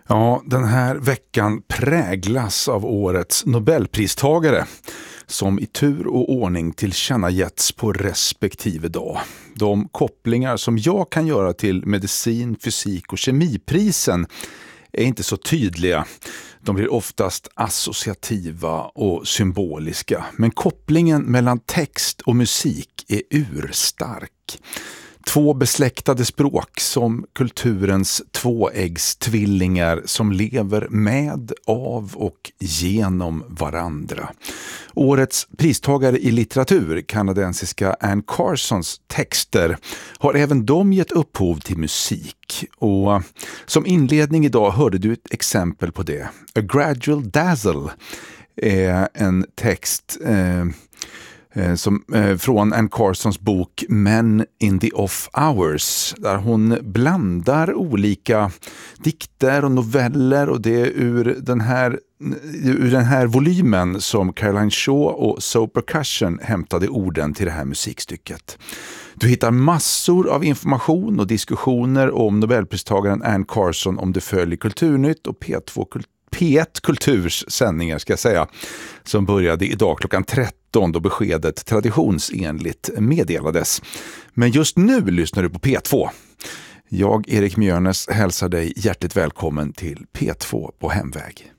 Ja, den här veckan präglas av årets Nobelpristagare som i tur och ordning tillkännagetts på respektive dag. De kopplingar som jag kan göra till medicin, fysik och kemiprisen är inte så tydliga. De blir oftast associativa och symboliska. Men kopplingen mellan text och musik är urstark. Två besläktade språk som kulturens tvåäggstvillingar som lever med, av och genom varandra. Årets pristagare i litteratur, kanadensiska Anne Carsons texter, har även de gett upphov till musik. Och som inledning idag hörde du ett exempel på det. A Gradual Dazzle är en text från Anne Carsons bok Men in the Off Hours, där hon blandar olika dikter och noveller, och det är ur den här volymen som Caroline Shaw och So Percussion hämtade orden till det här musikstycket. Du hittar massor av information och diskussioner om Nobelpristagaren Anne Carson om det följer Kulturnytt och P1 Kulturs sändningar ska jag säga, som började idag klockan 13 då beskedet traditionsenligt meddelades. Men just nu lyssnar du på P2. Jag, Erik Mjörnes, hälsar dig hjärtligt välkommen till P2 på hemväg.